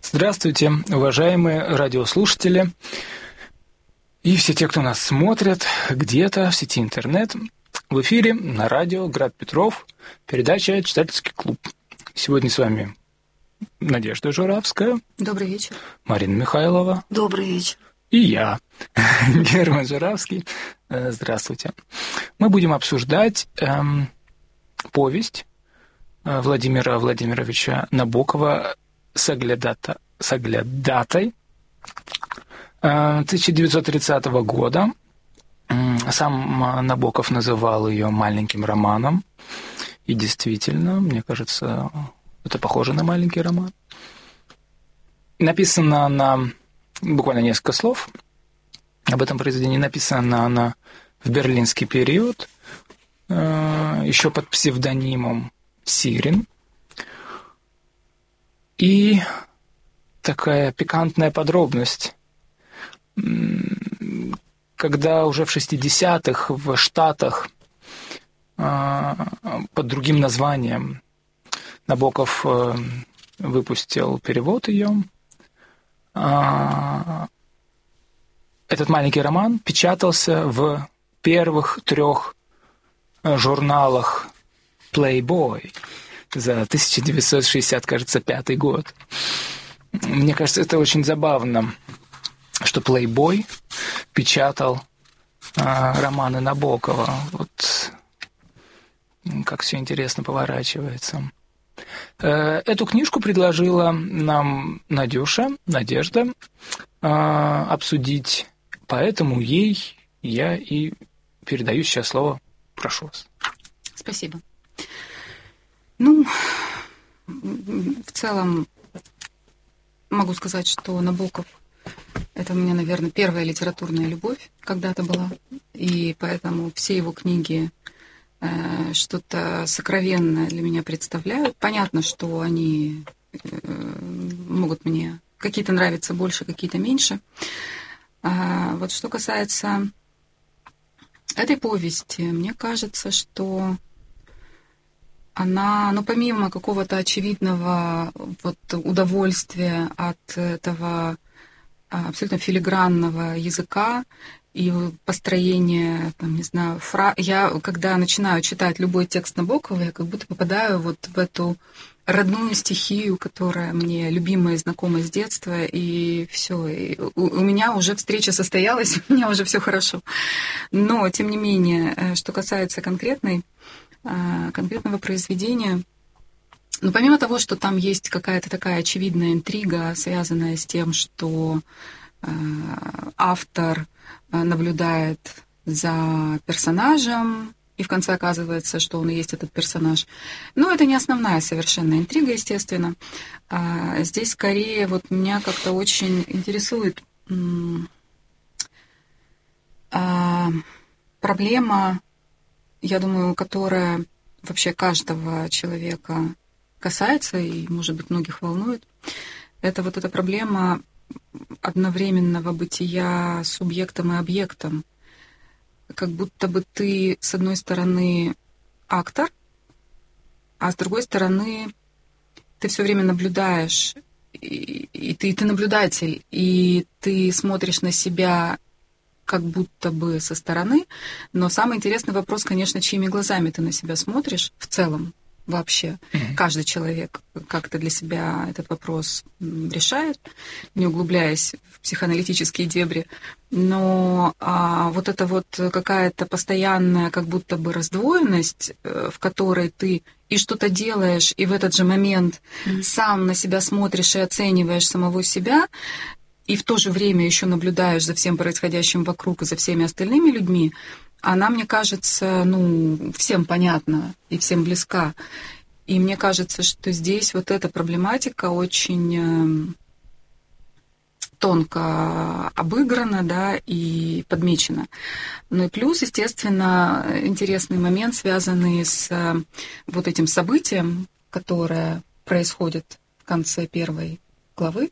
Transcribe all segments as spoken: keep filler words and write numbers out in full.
Здравствуйте, уважаемые радиослушатели и все те, кто нас смотрят где-то в сети интернет. В эфире на радио «Град Петров» передача «Читательский клуб». Сегодня с вами Надежда Журавская. Добрый вечер. Марина Михайлова. Добрый вечер. И я, Герман Журавский. Здравствуйте. Мы будем обсуждать эм, повесть Владимира Владимировича Набокова «Соглядата... «Соглядатай» тысяча девятьсот тридцатого года. Сам Набоков называл ее маленьким романом. И действительно, мне кажется, это похоже на маленький роман. Написано она, буквально несколько слов об этом произведении, написано она в берлинский период, еще под псевдонимом Сирин. И такая пикантная подробность. Когда уже в шестидесятых в Штатах под другим названием Набоков выпустил перевод ее, этот маленький роман печатался в первых трех журналах Playboy за тысяча девятьсот шестьдесят, кажется, пятый год. Мне кажется, это очень забавно, что Playboy печатал а, романы Набокова. Вот как все интересно поворачивается. Э, эту книжку предложила нам Надюша, Надежда, э, обсудить, поэтому ей я и передаю сейчас слово. Прошу вас. Спасибо. Ну, в целом могу сказать, что Набоков — это у меня, наверное, первая литературная любовь когда-то была, и поэтому все его книги э, что-то сокровенное для меня представляют. Понятно, что они э, могут мне какие-то нравиться больше, какие-то меньше. А вот что касается этой повести, мне кажется, что она, ну, помимо какого-то очевидного вот удовольствия от этого абсолютно филигранного языка и построения, там, не знаю, фра... я, когда начинаю читать любой текст Набокова, я как будто попадаю вот в эту родную стихию, которая мне любимая и знакома с детства, и все. И у, у меня уже встреча состоялась, у меня уже все хорошо. Но, тем не менее, что касается конкретной конкретного произведения, ну, помимо того, что там есть какая-то такая очевидная интрига, связанная с тем, что э, автор наблюдает за персонажем, и в конце оказывается, что он и есть этот персонаж. Но это не основная совершенно интрига, естественно. А здесь скорее вот меня как-то очень интересует м- а, проблема, я думаю, которая вообще каждого человека касается и, может быть, многих волнует. Это вот эта проблема одновременного бытия субъектом и объектом. Как будто бы ты, с одной стороны, актор, а с другой стороны, ты все время наблюдаешь, и, и, ты, и ты наблюдатель, и ты смотришь на себя как будто бы со стороны, но самый интересный вопрос, конечно, чьими глазами ты на себя смотришь в целом вообще. Mm-hmm. Каждый человек как-то для себя этот вопрос решает, не углубляясь в психоаналитические дебри. Но а, вот эта вот какая-то постоянная как будто бы раздвоенность, в которой ты и что-то делаешь, и в этот же момент mm-hmm. сам на себя смотришь и оцениваешь самого себя, и в то же время еще наблюдаешь за всем происходящим вокруг и за всеми остальными людьми, она, мне кажется, ну, всем понятна и всем близка. И мне кажется, что здесь вот эта проблематика очень тонко обыграна, да, и подмечена. Ну и плюс, естественно, интересный момент, связанный с вот этим событием, которое происходит в конце первой главы,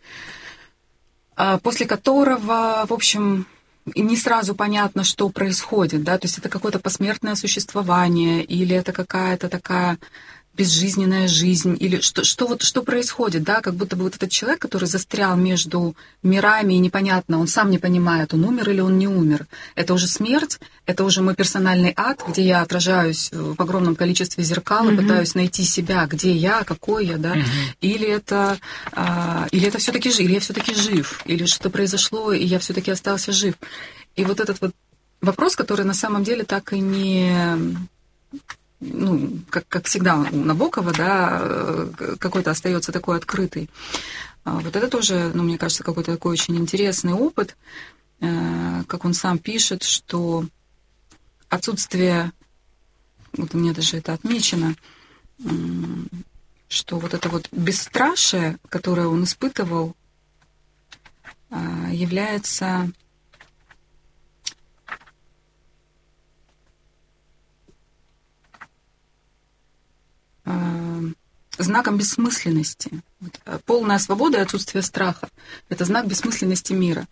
после которого, в общем, не сразу понятно, что происходит, да, то есть это какое-то посмертное существование, или это какая-то такая безжизненная жизнь, или что, что, вот, что происходит, да, как будто бы вот этот человек, который застрял между мирами, и непонятно, он сам не понимает, он умер или он не умер. Это уже смерть, это уже мой персональный ад, где я отражаюсь в огромном количестве зеркал и mm-hmm. пытаюсь найти себя, где я, какой я, да, mm-hmm. или это, а, или это все-таки жив, или я все-таки жив, или что произошло, и я все-таки остался жив. И вот этот вот вопрос, который на самом деле так и не... ну, как, как всегда у Набокова, да, какой-то остается такой открытый. Вот это тоже, ну, мне кажется, какой-то такой очень интересный опыт, как он сам пишет, что отсутствие, вот у меня даже это отмечено, что вот это вот бесстрашие, которое он испытывал, является... знаком бессмысленности. Полная свобода и отсутствие страха – это знак бессмысленности мира.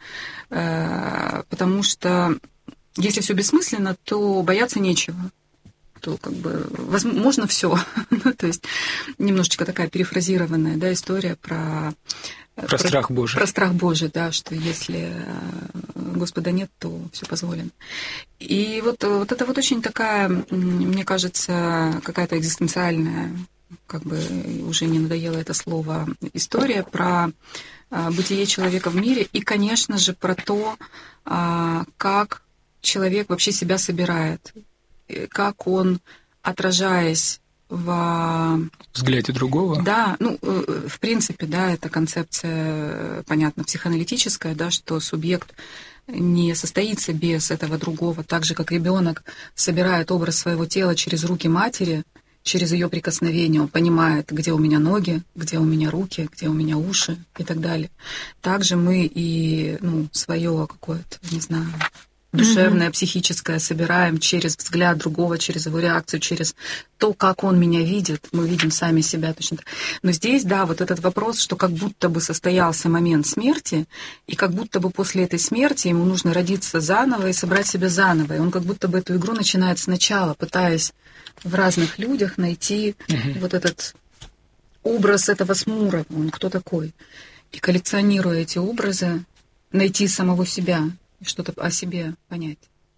Потому что если все бессмысленно, то бояться нечего. То как бы возможно все. То есть немножечко такая перефразированная, да, история про... Про, про страх Божий. Про страх Божий, да, что если Господа нет, то все позволено. И вот, вот это вот очень такая, мне кажется, какая-то экзистенциальная, как бы уже не надоело это слово, история про бытие человека в мире и, конечно же, про то, как человек вообще себя собирает, как он, отражаясь в взгляде другого. Да, ну, в принципе, да, это концепция, понятно, психоаналитическая, да, что субъект не состоится без этого другого, так же, как ребенок собирает образ своего тела через руки матери, через ее прикосновение, он понимает, где у меня ноги, где у меня руки, где у меня уши и так далее. Также мы и, ну, свое какое-то, не знаю, душевное, mm-hmm. психическое собираем через взгляд другого, через его реакцию, через то, как он меня видит. Мы видим сами себя точно так. Но здесь, да, вот этот вопрос, что как будто бы состоялся момент смерти, и как будто бы после этой смерти ему нужно родиться заново и собрать себя заново. И он как будто бы эту игру начинает сначала, пытаясь в разных людях найти mm-hmm. вот этот образ этого Смурова. Он кто такой? И коллекционируя эти образы, найти самого себя, что-то о себе понять.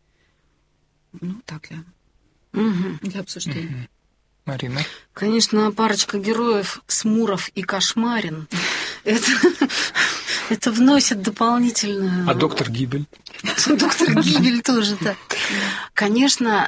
Ну, так для, угу. для обсуждения. Угу. Марина? Конечно, парочка героев Смуров и Кошмарин. Это, это вносит дополнительную... А доктор Гибель? Доктор Гибель тоже, да. Конечно,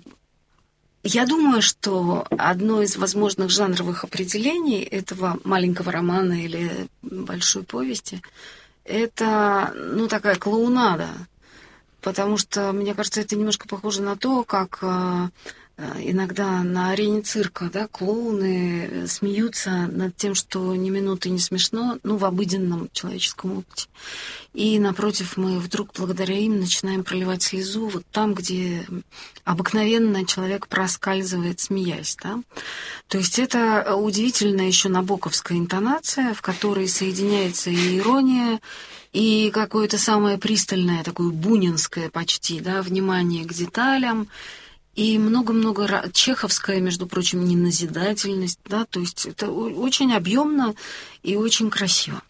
я думаю, что одно из возможных жанровых определений этого маленького романа или большой повести — это, ну, такая клоунада, потому что, мне кажется, это немножко похоже на то, как э, иногда на арене цирка, да, клоуны смеются над тем, что ни минуты не смешно, ну, в обыденном человеческом опыте. И, напротив, мы вдруг благодаря им начинаем проливать слезу вот там, где обыкновенно человек проскальзывает, смеясь, да. То есть это удивительная еще набоковская интонация, в которой соединяется и ирония, и какое-то самое пристальное, такое бунинское почти, да, внимание к деталям, и много-много чеховская, между прочим, неназидательность, да, то есть это очень объемно и очень красиво.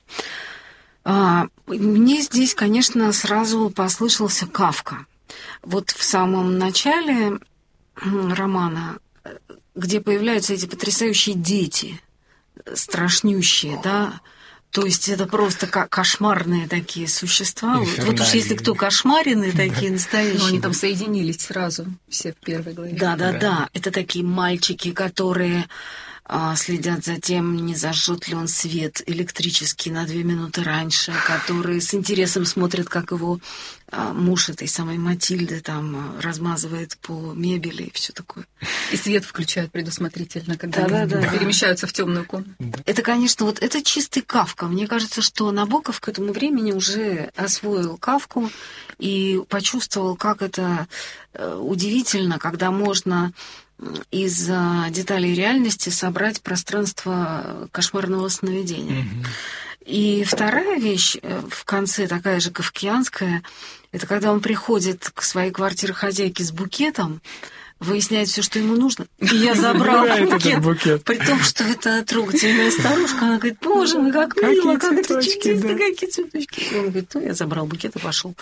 Мне здесь, конечно, сразу послышался Кафка. Вот в самом начале романа, где появляются эти потрясающие дети, страшнющие, да, то есть это просто кошмарные такие существа. Инфернальные. Вот уж если кто кошмаренные такие, настоящие. Но они там соединились сразу, все в первой главе. Да-да-да, это такие мальчики, которые а, следят за тем, не зажжет ли он свет электрический на две минуты раньше, которые с интересом смотрят, как его а, муж этой самой Матильды там размазывает по мебели и все такое. И свет включают предусмотрительно, когда да, они да, да. перемещаются в темную комнату. Это, конечно, вот это чистый Кафка. Мне кажется, что Набоков к этому времени уже освоил Кафку и почувствовал, как это удивительно, когда можно из деталей реальности собрать пространство кошмарного сновидения. Mm-hmm. И вторая вещь в конце, такая же кафкианская, это когда он приходит к своей квартире-хозяйке с букетом, выясняет все, что ему нужно. И я забрала букет, букет. При том, что это трогательная старушка. Она говорит, боже мой, как мило, как это чудесно, да. Какие цветочки. И он говорит, ну, я забрал букет и пошел.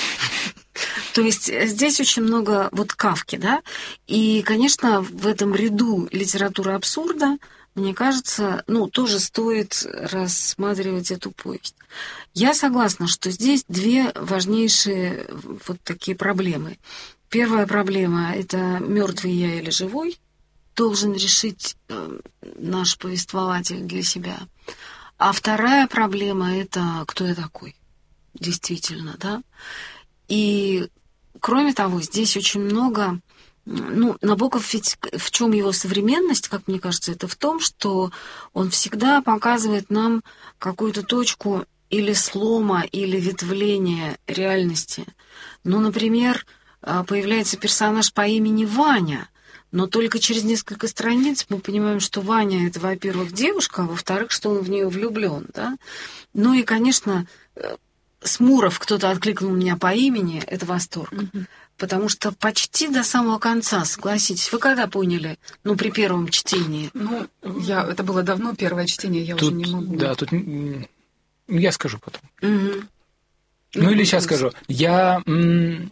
То есть здесь очень много вот Кафки, да, и, конечно, в этом ряду литературы абсурда, мне кажется, ну, тоже стоит рассматривать эту повесть. Я согласна, что здесь две важнейшие вот такие проблемы. Первая проблема – это мертвый я или живой, должен решить наш повествователь для себя. А вторая проблема – это кто я такой, действительно, да. И, кроме того, здесь очень много... Ну, Набоков ведь в чем его современность, как мне кажется, это в том, что он всегда показывает нам какую-то точку или слома, или ветвления реальности. Ну, например, появляется персонаж по имени Ваня, но только через несколько страниц мы понимаем, что Ваня – это, во-первых, девушка, а во-вторых, что он в нее влюблен, да. Ну и, конечно... Смуров, кто-то откликнул меня по имени, это восторг. Mm-hmm. Потому что почти до самого конца, согласитесь. Вы когда поняли, ну, при первом чтении? Ну, я, это было давно, первое чтение, я тут, уже не могу. Да, тут я скажу потом. Mm-hmm. Ну, ну, или сейчас скажу. Я м-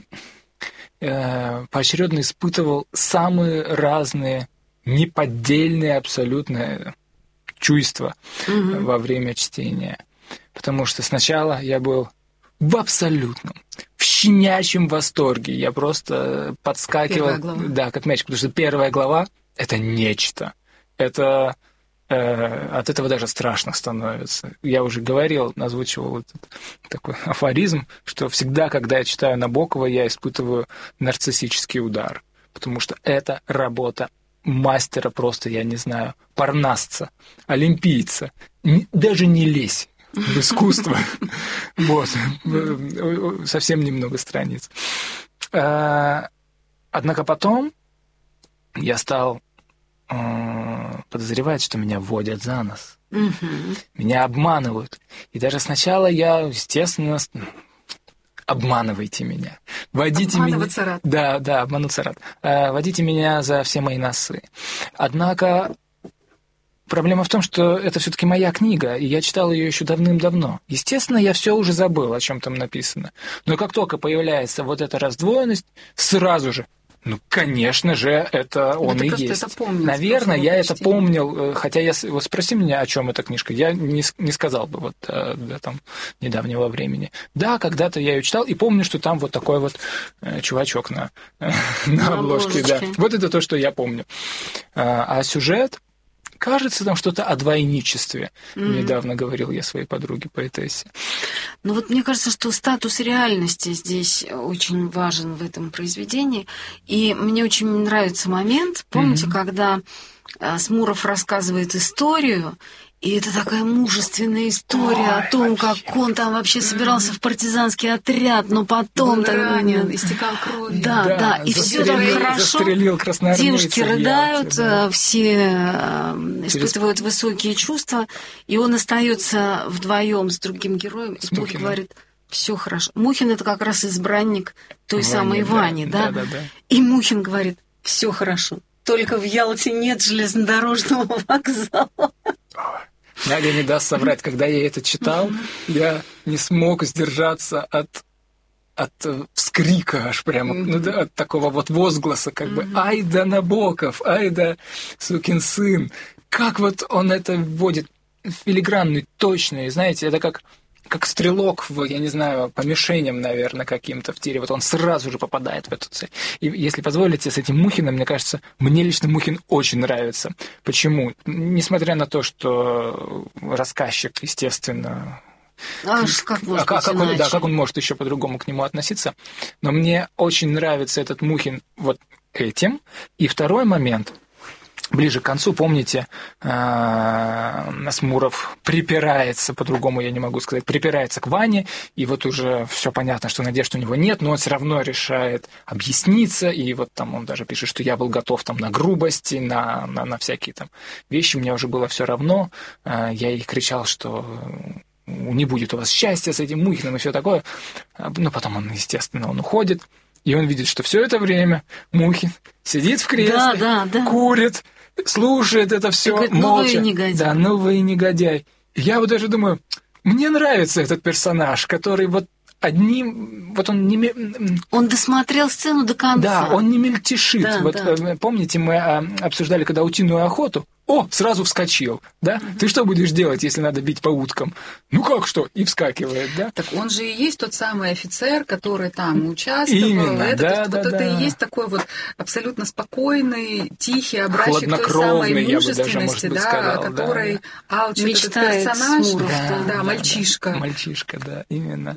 э, поочередно испытывал самые разные, неподдельные абсолютно чувства mm-hmm. во время чтения. Потому что сначала я был в абсолютном, в щенячьем восторге. Я просто подскакивал, да, как мячик, потому что первая глава – это нечто. Это э, от этого даже страшно становится. Я уже говорил, озвучивал этот такой афоризм, что всегда, когда я читаю Набокова, я испытываю нарциссический удар, потому что это работа мастера просто, я не знаю, парнасца, олимпийца. Даже не лезь в искусство. Вот. Совсем немного страниц. Однако потом я стал подозревать, что меня вводят за нос. Меня обманывают. И даже сначала я, естественно, обманывайте меня. Водите Обманываться меня... рад. Да, да, обмануться рад. Водите меня за все мои носы. Однако проблема в том, что это все-таки моя книга, и я читал ее еще давным-давно. Естественно, я все уже забыл, о чем там написано. Но как только появляется вот эта раздвоенность, сразу же, ну, конечно же, это он ну, и есть. Это помнил, наверное, я это помнил, хотя я, вот спроси меня, о чем эта книжка, я не, не сказал бы вот до там недавнего времени. Да, когда-то я ее читал и помню, что там вот такой вот э, чувачок на, на, на обложке. Да. Вот это то, что я помню. А, а сюжет... Кажется, там что-то о двойничестве. Mm-hmm. Недавно говорил я своей подруге поэтессе. Ну вот мне кажется, что статус реальности здесь очень важен в этом произведении. И мне очень нравится момент, помните, mm-hmm. когда Смуров рассказывает историю, и это такая мужественная история Ой, о том, вообще. Как он там вообще собирался в партизанский отряд, но потом... Был ранен, истекал кровью. Да, да, да. И все так хорошо. Девушки рыдают, да. Все испытывают Через... высокие чувства, и он остается вдвоем с другим героем, с и тот говорит, все хорошо. Мухин это как раз избранник той Ваня, самой да, Вани, да? Да, да, да. И Мухин говорит, все хорошо. Только в Ялте нет железнодорожного вокзала. Надя не даст соврать. Когда я это читал, я не смог сдержаться от, от вскрика аж прямо, ну да, от такого вот возгласа, как бы «Ай да Набоков! Ай да сукин сын!» Как вот он это вводит филигранную, точную, знаете, это как... как стрелок, в, я не знаю, по мишеням, наверное, каким-то в тире. Вот он сразу же попадает в эту цель. И если позволите, с этим Мухиным, мне кажется, мне лично Мухин очень нравится. Почему? Несмотря на то, что рассказчик, естественно... А как, может а, как, он, да, как он может еще по-другому к нему относиться? Но мне очень нравится этот Мухин вот этим. И второй момент... Ближе к концу, помните, Смуров припирается, по-другому я не могу сказать, припирается к Ване, и вот уже все понятно, что надежд у него нет, но он все равно решает объясниться, и вот там он даже пишет, что я был готов там на грубости, на, на, на всякие там вещи, мне уже было все равно, я ей кричал, что не будет у вас счастья с этим Мухиным и все такое, но потом он, естественно, он уходит, и он видит, что все это время Мухин сидит в кресле, Да, да, да. курит, слушает это все говорит, молча. новый негодяй. Да, новый негодяй. Я вот даже думаю, мне нравится этот персонаж, который вот одним, вот он не... Он досмотрел сцену до конца. Да, он не мельтешит. Да, вот да. помните, мы обсуждали, когда утиную охоту, о, сразу вскочил, да? Угу. Ты что будешь делать, если надо бить по уткам? Ну как что? И вскакивает, да? Так он же и есть тот самый офицер, который там участвовал. Именно, это, да, то есть, да, вот да. это и есть такой вот абсолютно спокойный, тихий образчик той самой мужественности, да, сказал, который да. алчит мечтает этот персонаж. Смуров, да, да, да, да, мальчишка. Да, мальчишка, да, именно.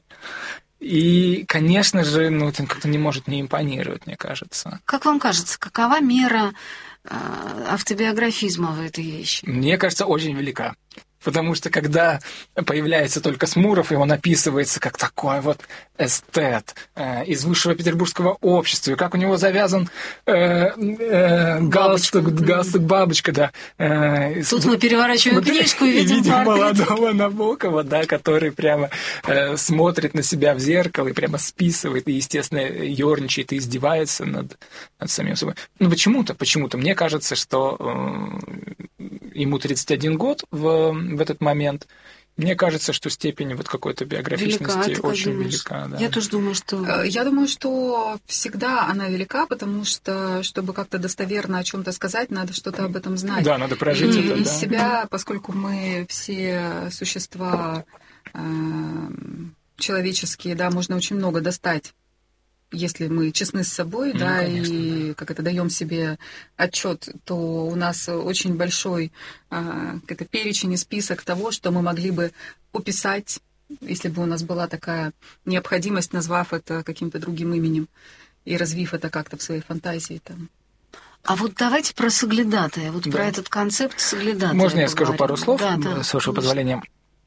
И, конечно же, ну, это как-то не может не импонировать, мне кажется. Как вам кажется, какова мера автобиографизма в этой вещи? Мне кажется, очень велика. Потому что когда появляется только Смуров, и он описывается как такой вот эстет э, из высшего петербургского общества, и как у него завязан э, э, галстук, галстук бабочка, да. Э, Тут мы переворачиваем вот, книжку и видим, видим портрет. молодого Набокова, да, который прямо э, смотрит на себя в зеркало и прямо списывает, и, естественно, ерничает и издевается над, над самим собой. Ну, почему-то, почему-то мне кажется, что э, ему тридцать один год в, в этот момент. Мне кажется, что степень вот какой-то биографичности велика, очень думаешь? велика. Да. Я тоже думаю, что... Я думаю, что всегда она велика, потому что, чтобы как-то достоверно о чем-то сказать, надо что-то об этом знать. Да, надо прожить и это, из да. себя, поскольку мы все существа э, человеческие, да, можно очень много достать, если мы честны с собой, ну, да, конечно, и да. как это даем себе отчет, то у нас очень большой а, это перечень и список того, что мы могли бы описать, если бы у нас была такая необходимость, назвав это каким-то другим именем и развив это как-то в своей фантазии там. А вот давайте про соглядатая, вот да. про этот концепт соглядатая. Можно я поговорим. скажу пару слов, да, да, с вашего конечно. позволения?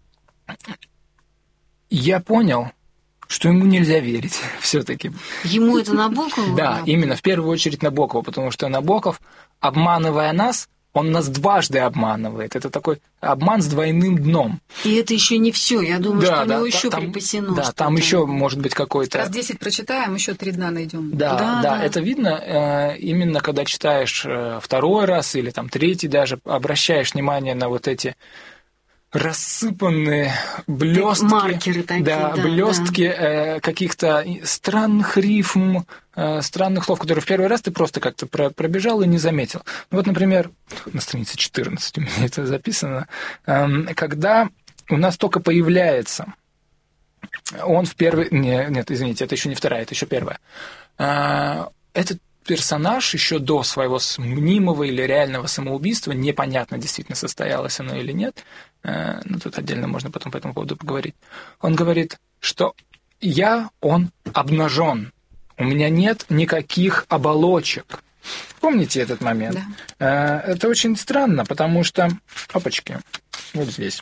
Я понял, что ему нельзя верить все-таки. Ему это Набокову? Да, именно, в первую очередь Набокову, потому что Набоков, обманывая нас, он нас дважды обманывает. Это такой обман с двойным дном. И это еще не все. Я думаю, да, что у да, него та, еще там, припасено. Да, что-то. там еще может быть какой-то... Раз десять прочитаем, еще три дна найдем. Да, да, да, да, это видно э, именно когда читаешь э, второй раз или там третий даже, обращаешь внимание на вот эти рассыпанные блестки, маркеры такие, да, да, блестки да. э, каких-то странных рифм, э, странных слов, которые в первый раз ты просто как-то про- пробежал и не заметил. Ну, вот, например, на странице четырнадцать у меня это записано, э, когда у нас только появляется, он в первый, не, нет, извините, это еще не вторая, это еще первая. Э, этот персонаж еще до своего мнимого или реального самоубийства, непонятно, действительно состоялось оно или нет, ну, тут отдельно можно потом по этому поводу поговорить, он говорит, что я, он обнажен, у меня нет никаких оболочек. Помните этот момент? Да. Это очень странно, потому что, опачки, вот здесь.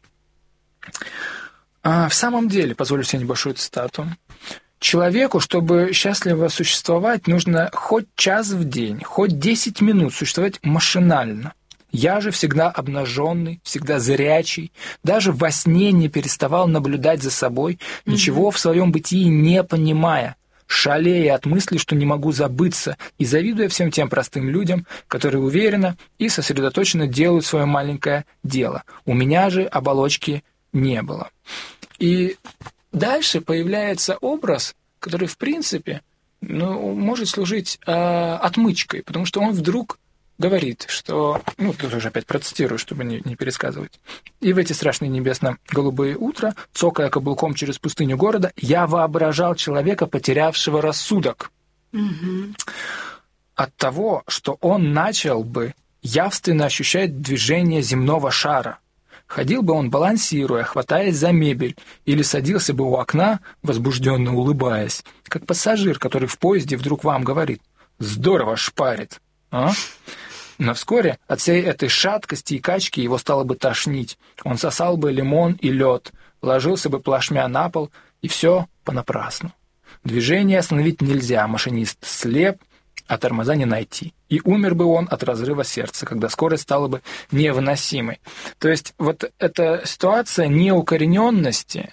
В самом деле, позволю себе небольшую цитату, человеку, чтобы счастливо существовать, нужно хоть час в день, хоть десять минут существовать машинально. Я же всегда обнаженный, всегда зрячий, даже во сне не переставал наблюдать за собой, ничего mm-hmm. в своем бытии не понимая, шалея от мысли, что не могу забыться, и завидуя всем тем простым людям, которые уверенно и сосредоточенно делают свое маленькое дело. У меня же оболочки не было. И дальше появляется образ, который, в принципе, ну, может служить э, отмычкой, потому что он вдруг говорит, что... Ну, тут уже опять процитирую, чтобы не, не пересказывать. «И в эти страшные небесно-голубые утра, цокая каблуком через пустыню города, я воображал человека, потерявшего рассудок. Угу. От того, что он начал бы явственно ощущать движение земного шара. Ходил бы он, балансируя, хватаясь за мебель, или садился бы у окна, возбужденно улыбаясь, как пассажир, который в поезде вдруг вам говорит: «Здорово шпарит!» а? Но вскоре от всей этой шаткости и качки его стало бы тошнить. Он сосал бы лимон и лед, ложился бы плашмя на пол, и все понапрасну. Движение остановить нельзя, машинист слеп, а тормоза не найти. И умер бы он от разрыва сердца, когда скорость стала бы невыносимой. То есть вот эта ситуация неукорененности,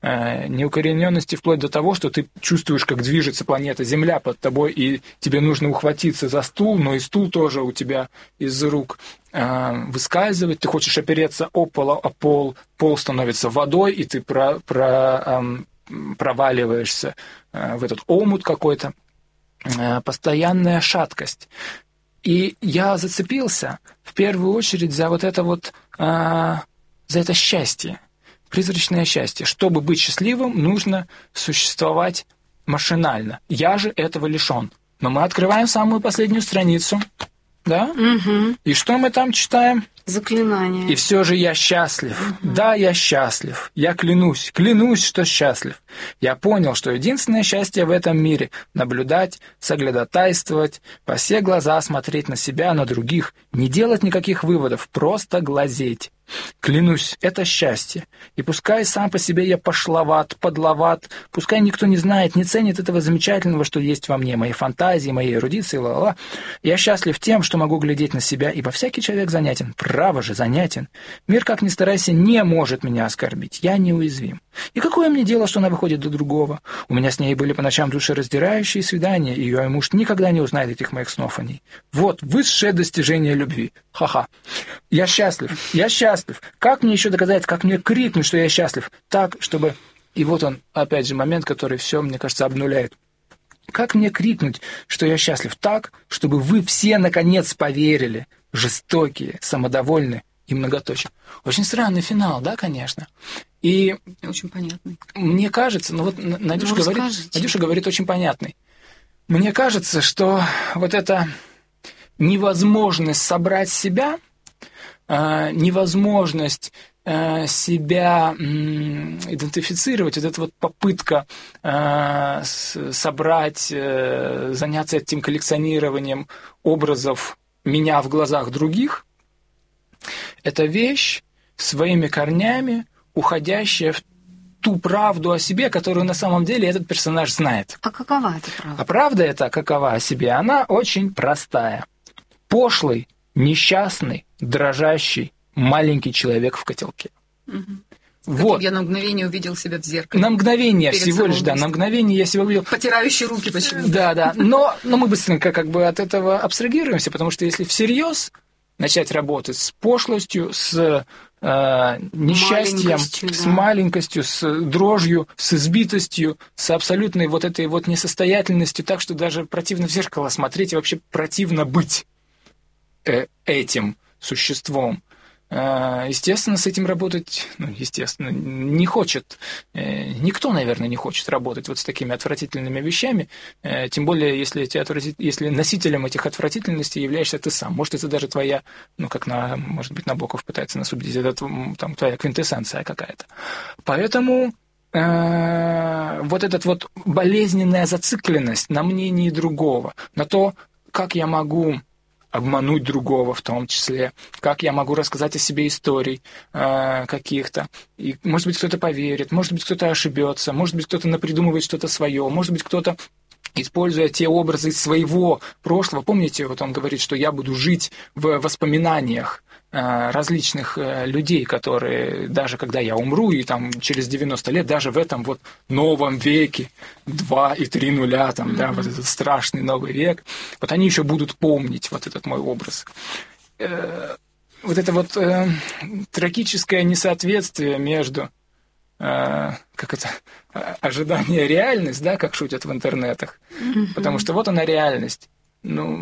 неукорененности вплоть до того, что ты чувствуешь, как движется планета Земля под тобой, и тебе нужно ухватиться за стул, но и стул тоже у тебя из рук выскальзывает, ты хочешь опереться о пол, о пол, пол становится водой, и ты про, про, проваливаешься в этот омут какой-то. Постоянная шаткость. И я зацепился в первую очередь за вот это вот, за это счастье, призрачное счастье. Чтобы быть счастливым, нужно существовать машинально. Я же этого лишен. Но мы открываем самую последнюю страницу, да? Угу. И что мы там читаем? Заклинание. И все же я счастлив. Угу. Да, я счастлив. Я клянусь, клянусь, что счастлив. Я понял, что единственное счастье в этом мире — наблюдать, соглядатайствовать, во все глаза смотреть на себя, на других, не делать никаких выводов, просто глазеть. Клянусь, это счастье. И пускай сам по себе я пошловат, подловат, пускай никто не знает, не ценит этого замечательного, что есть во мне, моей фантазии, моей эрудиции, ла-ла-ла. Я счастлив тем, что могу глядеть на себя, ибо всякий человек занятен. Право же, занятен. Мир, как ни старайся, не может меня оскорбить. Я неуязвим. И какое мне дело, что она выходит до другого? У меня с ней были по ночам душераздирающие свидания, и ее муж никогда не узнает этих моих снов о ней. Вот высшее достижение любви. Ха-ха. Я счастлив. Я счастлив. Как мне еще доказать, как мне крикнуть, что я счастлив? Так, чтобы... И вот он, опять же, момент, который все, мне кажется, обнуляет. Как мне крикнуть, что я счастлив? Так, чтобы вы все, наконец, поверили. Жестокие, самодовольные и многоточие. Очень странный финал, да, конечно. И очень понятный. Мне кажется, ну вот Надюша, ну, говорит, Надюша говорит очень понятный. Мне кажется, что вот эта невозможность собрать себя, невозможность себя идентифицировать, вот эта вот попытка собрать, заняться этим коллекционированием образов меня в глазах других, это вещь своими корнями, уходящая в ту правду о себе, которую на самом деле этот персонаж знает. А какова эта правда? А правда эта какова о себе? Она очень простая. Пошлый, несчастный, дрожащий, маленький человек в котелке. Угу. Вот. Я на мгновение увидел себя в зеркале. На мгновение всего лишь, да, на мгновение я себя увидел. Потирающие руки почему-то. Да, да, но, но мы быстренько как бы от этого абстрагируемся, потому что если всерьез начать работать с пошлостью, с э, несчастьем, да. с маленькостью, с дрожью, с избитостью, с абсолютной вот этой вот несостоятельностью, так что даже противно в зеркало смотреть и вообще противно быть э, этим существом. Естественно, с этим работать, ну, естественно, не хочет, никто, наверное, не хочет работать вот с такими отвратительными вещами, тем более, если, эти отвратит... если носителем этих отвратительностей являешься ты сам. Может, это даже твоя, ну, как, на, может быть, Набоков пытается нас убедить, это там, твоя квинтэссенция какая-то. Поэтому э, вот эта вот болезненная зацикленность на мнении другого, на то, как я могу обмануть другого в том числе, как я могу рассказать о себе историй э, каких-то. И, может быть, кто-то поверит, может быть, кто-то ошибется, может быть, кто-то напридумывает что-то свое, может быть, кто-то, используя те образы из своего прошлого. Помните, вот он говорит, что я буду жить в воспоминаниях э, различных э, людей, которые, даже когда я умру, и там через девяносто лет, даже в этом вот новом веке, два и три нуля, там, mm-hmm. да, вот этот страшный новый век, вот они еще будут помнить вот этот мой образ. Э, вот это вот э, трагическое несоответствие между э, как это, ожидание реальность, да, как шутят в интернетах, mm-hmm. потому что вот она реальность, ну,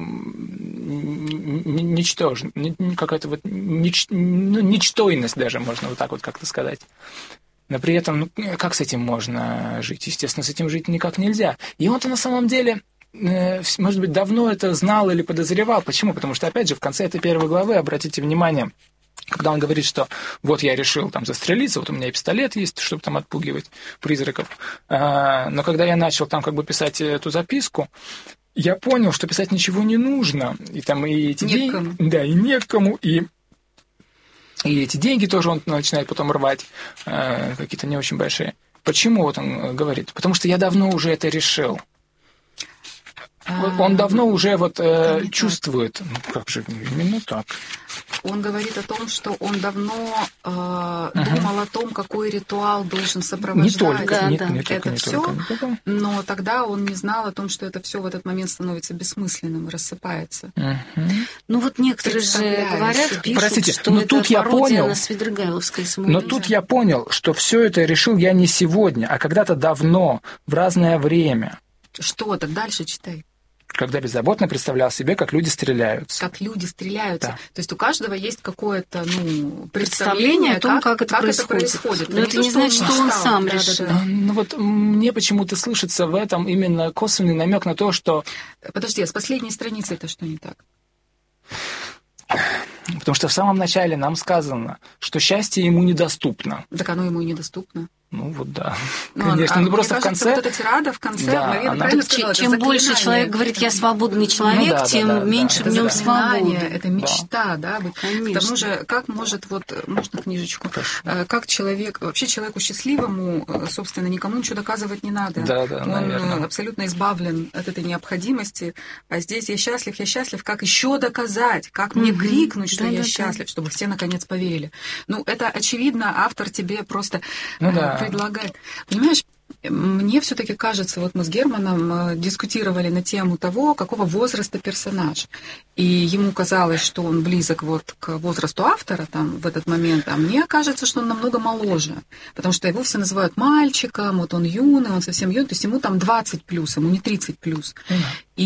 ничтожно, какая-то вот нич, ну, ничтойность даже, можно вот так вот как-то сказать. Но при этом, ну, как с этим можно жить? Естественно, с этим жить никак нельзя. И он-то на самом деле, может быть, давно это знал или подозревал. Почему? Потому что, опять же, в конце этой первой главы, обратите внимание, когда он говорит, что вот я решил там застрелиться, вот у меня и пистолет есть, чтобы там отпугивать призраков. Но когда я начал там как бы писать эту записку, я понял, что писать ничего не нужно. И там и эти деньги... Да, и некому, и... И эти деньги тоже он начинает потом рвать, какие-то не очень большие. Почему вот он говорит? Потому что я давно уже это решил. Он давно уже вот э, чувствует, ну как же, именно так. Он говорит о том, что он давно э, uh-huh. думал о том, какой ритуал должен сопровождать не только, да, не, да. не это не все, только. но тогда он не знал о том, что это все в этот момент становится бессмысленным и рассыпается. Uh-huh. Ну вот некоторые же говорят, пишут, Простите, что но это тут я понял, на Свидригайловское самоубийство. Но тут я понял, что все это решил я не сегодня, а когда-то давно, в разное время. Что? Так дальше читай. Когда беззаботно представлял себе, как люди стреляются. Как люди стреляются. Да. То есть у каждого есть какое-то ну, представление, представление о том, как, как, это, как происходит. это происходит. Но это не значит, что он сам да, решил. Да, да. Ну вот мне почему-то слышится в этом именно косвенный намек на то, что... Подожди, а с последней страницы это что не так? Потому что в самом начале нам сказано, что счастье ему недоступно. Так оно ему и недоступно. Ну вот да, ну, конечно. А, ну просто кажется, в конце... вот эта тирада в конце, да, Марина она... правильно сказала, Чем больше человек говорит, я свободный человек, ну, да, тем да, да, меньше да. в нем свободы. свободы. Это мечта, да. да Конечно. К тому же, как может, вот, можно книжечку, Конечно. Как человек, вообще человеку счастливому, собственно, никому ничего доказывать не надо. Да, да, Он наверное. абсолютно избавлен от этой необходимости. А здесь я счастлив, я счастлив. Как еще доказать? Как мне угу. крикнуть, что да, я да, счастлив, да. чтобы все наконец поверили? Ну, это очевидно, автор тебе просто ну, э, да. предлагает. Понимаешь, мне все-таки кажется, вот мы с Германом дискутировали на тему того, какого возраста персонаж. И ему казалось, что он близок вот к возрасту автора там, в этот момент, а мне кажется, что он намного моложе. Потому что его все называют мальчиком, вот он юный, он совсем юный, то есть ему там двадцать плюс, ему не тридцать плюс. Mm.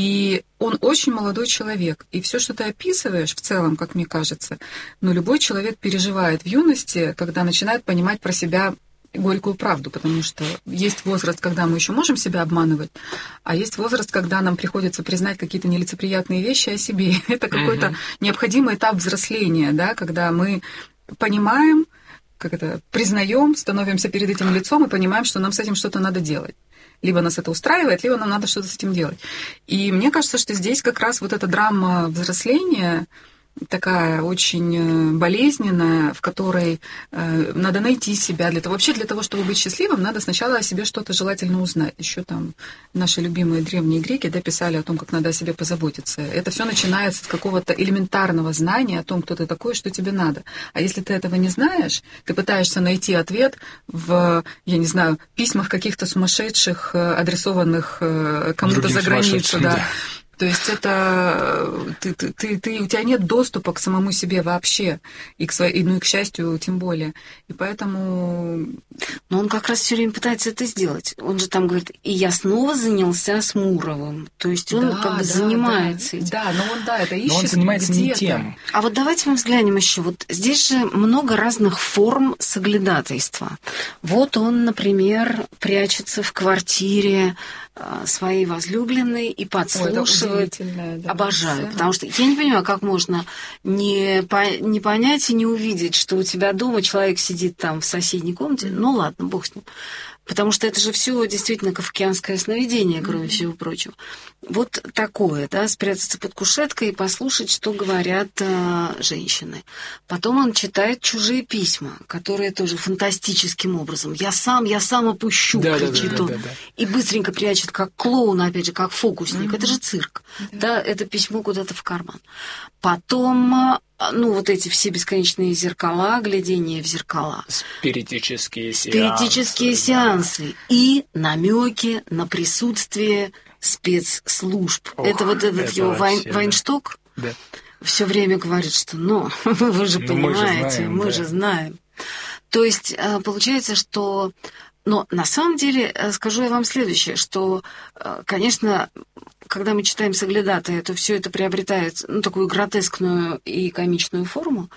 И он очень молодой человек. И все, что ты описываешь в целом, как мне кажется, ну, любой человек переживает в юности, когда начинает понимать про себя горькую правду, потому что есть возраст, когда мы еще можем себя обманывать, а есть возраст, когда нам приходится признать какие-то нелицеприятные вещи о себе. Это какой-то uh-huh. необходимый этап взросления, да, когда мы понимаем, как это, признаем, становимся перед этим лицом и понимаем, что нам с этим что-то надо делать. Либо нас это устраивает, либо нам надо что-то с этим делать. И мне кажется, что здесь как раз вот эта драма взросления, такая очень болезненная, в которой э, надо найти себя. Для того, вообще для того, чтобы быть счастливым, надо сначала о себе что-то желательно узнать. Еще там наши любимые древние греки да, писали о том, как надо о себе позаботиться. Это все начинается с какого-то элементарного знания о том, кто ты такой, что тебе надо. А если ты этого не знаешь, ты пытаешься найти ответ в, я не знаю, письмах каких-то сумасшедших, адресованных кому-то другим за границу. Да. Да. То есть это ты, ты, ты, ты, у тебя нет доступа к самому себе вообще, и к своей, ну и к счастью тем более. И поэтому... Но он как раз все время пытается это сделать. Он же там говорит, и я снова занялся с Муровым. То есть он да, как бы да, занимается да, этим. Да, но он, да, это ищет. Но он занимается где-то. не тем. А вот давайте мы взглянем еще. Вот здесь же много разных форм соглядатайства. Вот он, например, прячется в квартире своей возлюбленной и подслушивает. Да, Обожаю, сцена. Потому что я не понимаю, как можно не, по, не понять и не увидеть, что у тебя дома человек сидит там в соседней комнате. Ну ладно, бог с ним. Потому что это же все действительно кафкианское сновидение, кроме mm-hmm. всего прочего. Вот такое, да, спрятаться под кушеткой и послушать, что говорят э, женщины. Потом он читает чужие письма, которые тоже фантастическим образом. Я сам, я сам опущу, да, кричит да, он. да, да, да. И быстренько прячет, как клоун, опять же, как фокусник. Mm-hmm. Это же цирк. Да. да, это письмо куда-то в карман. Потом... Ну, вот эти все бесконечные зеркала, глядение в зеркала. Спиритические сеансы. Спиритические да. сеансы. И намеки на присутствие спецслужб. Ох, это вот этот это его вообще, Вайн, Вайншток да. все время говорит, что ну, вы же ну, понимаете, мы же знаем. мы Да. же знаем. То есть получается, что... Но на самом деле, скажу я вам следующее, что, конечно, когда мы читаем «Соглядатая», то все это приобретает ну, такую гротескную и комичную форму,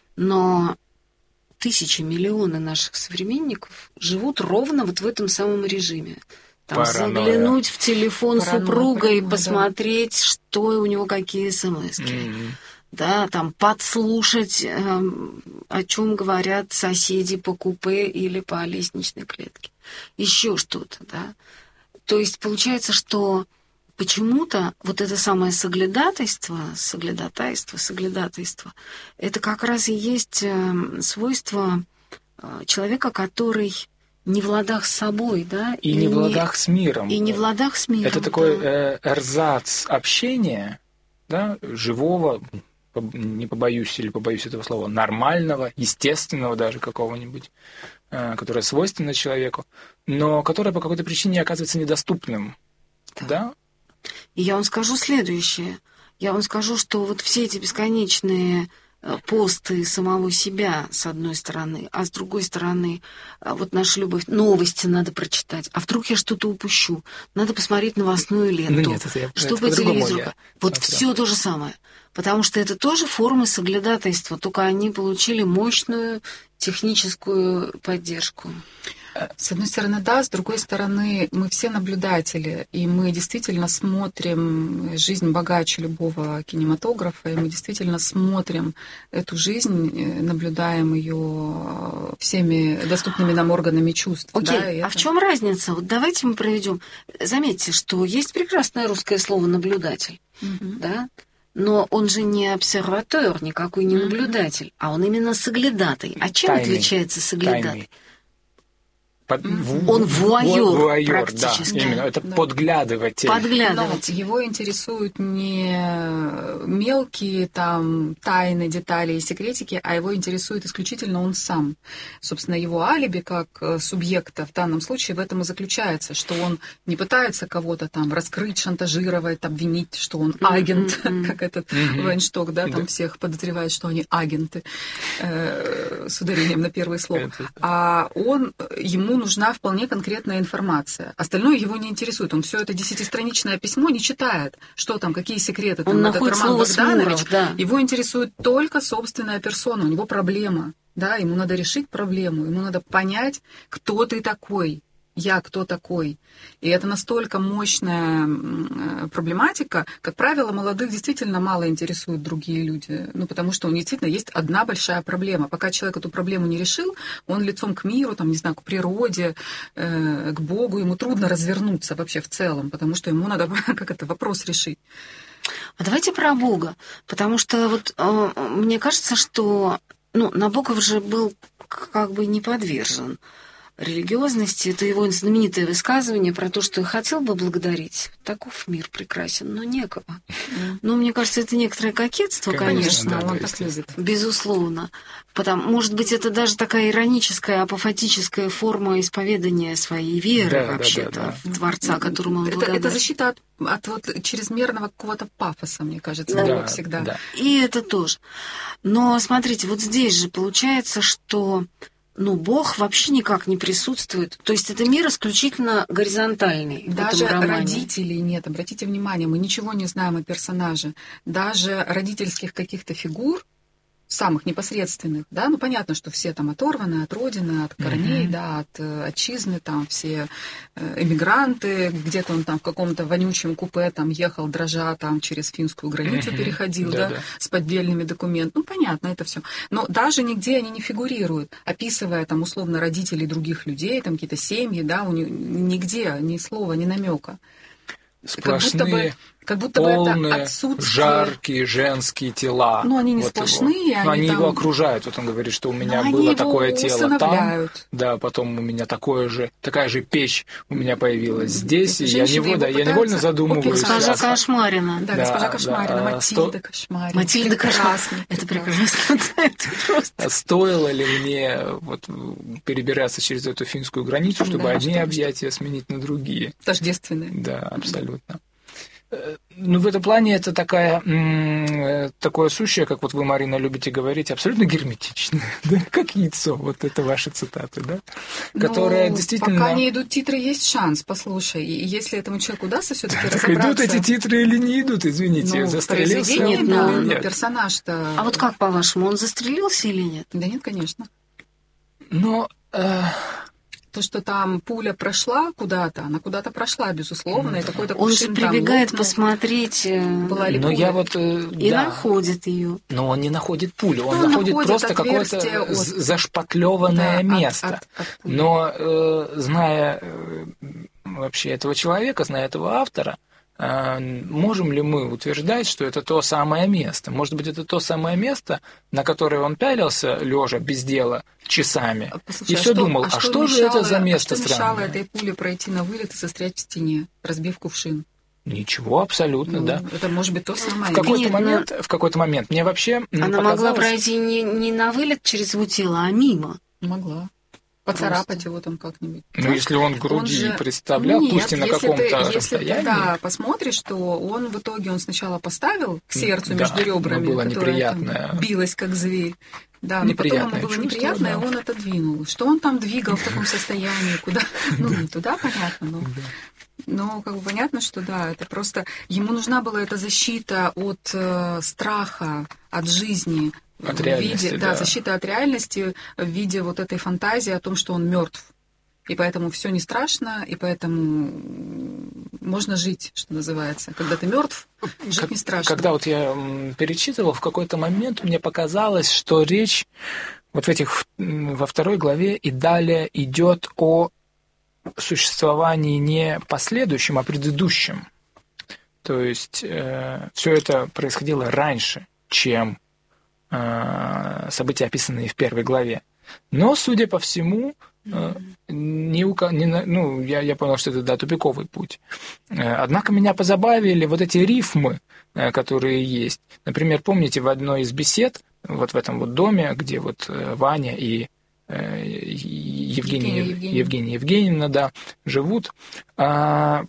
но тысячи, миллионы наших современников живут ровно вот в этом самом режиме. Там Паранойя. заглянуть в телефон Паранойя, супруга паранойя, и посмотреть, да. что у него какие смски. Mm-hmm. Да, там подслушать, э, о чем говорят соседи по купе или по лестничной клетке. Еще что-то, да. То есть получается, что почему-то вот это самое соглядатайство, соглядатайство, соглядатайство, это как раз и есть э, свойство э, человека, который не в ладах с собой, да? И, и не в ладах с миром. И не в ладах с миром. Это такой да. э, эрзац общения, да, живого, не побоюсь или побоюсь этого слова, нормального, естественного даже какого-нибудь, э, которое свойственно человеку, но которое по какой-то причине оказывается недоступным. Да. да? И я вам скажу следующее. Я вам скажу, что вот все эти бесконечные посты самого себя, с одной стороны, а с другой стороны, вот наша любовь, новости надо прочитать, а вдруг я что-то упущу, надо посмотреть новостную ленту, ну, нет, это я, что это по телевизору. Я вот смотрел. Все то же самое, потому что это тоже формы соглядатайства, только они получили мощную техническую поддержку. С одной стороны, да, с другой стороны, мы все наблюдатели, и мы действительно смотрим жизнь богаче любого кинематографа, и мы действительно смотрим эту жизнь, наблюдаем ее всеми доступными нам органами чувств. Окей, да, а это... в чем разница? Вот давайте мы проведем. Заметьте, что есть прекрасное русское слово «наблюдатель», mm-hmm. да? Но он же не обсерватор, никакой не наблюдатель, а он именно соглядатай. А чем Тайный. Отличается соглядатай? Тайный. Под, в, он вуайер, вуайер практически. Да, именно, это да. подглядыватель. Подглядыватель. Но его интересуют не мелкие там тайны, детали и секретики, а его интересует исключительно он сам. Собственно, его алиби как субъекта в данном случае в этом и заключается, что он не пытается кого-то там раскрыть, шантажировать, обвинить, что он агент, mm-hmm. как этот mm-hmm. Вайншток, да, там mm-hmm. всех подозревает, что они агенты, э, с ударением на первое слово. А он, ему нужна вполне конкретная информация. Остальное его не интересует. Он все это десятистраничное письмо не читает. Что там, какие секреты. Там, он этот Роман Богданович. Смуров, да. Его интересует только собственная персона. У него проблема. Да? Ему надо решить проблему. Ему надо понять, кто ты такой. Я кто такой. И это настолько мощная проблематика. Как правило, молодых действительно мало интересуют другие люди. Ну, потому что у них действительно есть одна большая проблема. Пока человек эту проблему не решил, он лицом к миру, там, не знаю, к природе, э, к Богу, ему трудно развернуться вообще в целом, потому что ему надо как это вопрос решить. А давайте про Бога. Потому что вот э, мне кажется, что ну, Набоков же был как бы не подвержен религиозности. Это его знаменитое высказывание про то, что я хотел бы благодарить. Таков мир прекрасен, но некого. Mm. Но мне кажется, это некоторое кокетство, конечно. конечно да, он так любит. Безусловно. Потому, может быть, это даже такая ироническая, апофатическая форма исповедания своей веры да, вообще-то да, да, да. в Творца, которому он благодарен. Это, это защита от, от вот чрезмерного какого-то пафоса, мне кажется, да, всегда. Да. И это тоже. Но смотрите, вот здесь же получается, что ну, Бог вообще никак не присутствует. То есть это мир исключительно горизонтальный. Даже родителей нет. Обратите внимание, мы ничего не знаем о персонаже. Даже родительских каких-то фигур, самых непосредственных, да, ну, понятно, что все там оторваны от родины, от корней, mm-hmm. да, от э, отчизны, там все э, эмигранты, где-то он там в каком-то вонючем купе там ехал, дрожа там через финскую границу mm-hmm. переходил, да, да, с поддельными документами, ну, понятно, это все. Но даже нигде они не фигурируют, описывая там условно родителей других людей, там какие-то семьи, да, у них, нигде ни слова, ни намека. Сплошные, как будто бы, как будто бы это отсутствие... жаркие женские тела. Ну, они не вот сплошные. Его. Они, Но они там... его окружают. Вот он говорит, что у меня Но было такое тело там. Да, потом у меня такое же, такая же печь у меня появилась здесь. И я, невольно, да, я невольно задумываюсь. Госпожа Кошмарина. Да, да, госпожа Кошмарина, да, Матильда сто... Кошмарина. Матильда Кошмарина. Это прекрасно. Это просто... Стоило ли мне вот перебираться через эту финскую границу, чтобы да, одни что, объятия что? сменить на другие? Тождественные. Да, абсолютно. Ну, в этом плане это такая, такое сущее, как вот вы, Марина, любите говорить, абсолютно герметичное, да? Как яйцо, вот это ваши цитаты, да? Которое ну, действительно... Пока не идут титры, есть шанс, послушай. И если этому человеку удастся все-таки так разобраться... идут эти титры или не идут, извините, ну, застрелился он или да, нет? Персонаж-то... А вот как, по-вашему, он застрелился или нет? Да нет, конечно. Но... Э... То, что там пуля прошла куда-то, она куда-то прошла, безусловно, ну, и какой-то он же прибегает лопнул, посмотреть, была ли но пуля. Я вот, э, и да. находит ее. Но он не находит пулю, он, он находит, находит просто какое-то от... зашпатлеванное да, место. От, от, от но э, зная э, вообще этого человека, зная этого автора, можем ли мы утверждать, что это то самое место? Может быть, это то самое место, на которое он пялился, лежа без дела, часами, Послушай, и а все что, думал, а, а что, что мешало, же это за место а что странное? мешало этой пуле пройти на вылет и застрять в стене, разбив кувшин? Ничего, абсолютно, Ну, да. это может быть то самое. В какой-то Нет, момент, в какой-то момент мне вообще Она показалось... могла пройти не, не на вылет через его тело, а мимо. Могла. Поцарапать его там как-нибудь. Ну, если он груди Он же- представлял, Нет, пусть и на если каком-то ты, если расстоянии. ты, да, посмотришь, то он в итоге он сначала поставил к сердцу Да, между ребрами, но было которое неприятное. там билось как зверь. Да, но потом ему Неприятное было чувство, неприятно, да. и он отодвинул. Что он там двигал в таком состоянии, куда? Ну, не туда, понятно, но... Но как бы понятно, что да, это просто ему нужна была эта защита от э, страха, от жизни, От в реальности, виде, да. да, защита от реальности в виде вот этой фантазии о том, что он мертв. И поэтому все не страшно, и поэтому можно жить, что называется. Когда ты мертв, жить Как- не страшно. Когда вот я м, перечитывал, в какой-то момент мне показалось, что речь вот в этих, м, во второй главе и далее идет о существовании не последующем, а предыдущем. То есть э, все это происходило раньше, чем э, события, описанные в первой главе. Но, судя по всему, э, не, ука- не на- ну, я, я понял, что это да, тупиковый путь. Э, Однако меня позабавили вот эти рифмы, э, которые есть. Например, помните, в одной из бесед, вот в этом вот доме, где вот э, Ваня и э, Евгения, Евгения Евгеньевна. Евгения Евгеньевна, да, живут, а,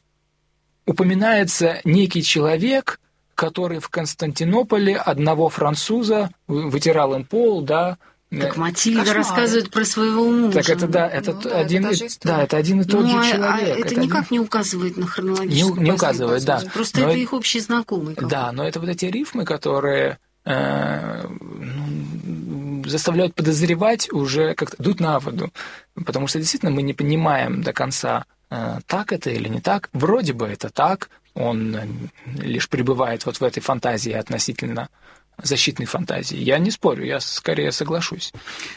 упоминается некий человек, который в Константинополе одного француза вы- вытирал им пол, да. Так Матильда Кошмары. рассказывает про своего мужа. Так это да, это Ну т- да, это один, та и- же история. да, это один и тот Ну, же а- человек. а это, один- никак не указывает на хронологическую Не- не позицию. указывает, да. Просто Но это это- их общий знакомый. какой-то. Да, но это вот эти рифмы, которые э, ну, заставляют подозревать уже как-то дуть на воду. Потому что действительно мы не понимаем до конца, э, так это или не так. Вроде бы это так, он э, лишь пребывает вот в этой фантазии относительно защитной фантазии. Я не спорю, я скорее соглашусь.